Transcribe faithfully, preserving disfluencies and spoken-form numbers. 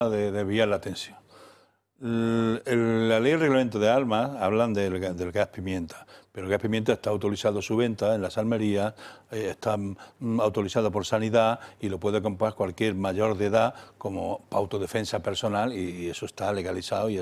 de desviar la atención. El- el- la ley y el reglamento de armas hablan del, ga- del gas pimienta, pero el gas pimienta está autorizado su venta en las armerías, eh, está mm, autorizado por sanidad y lo puede comprar cualquier mayor de edad como para autodefensa personal y, y eso está legalizado. Y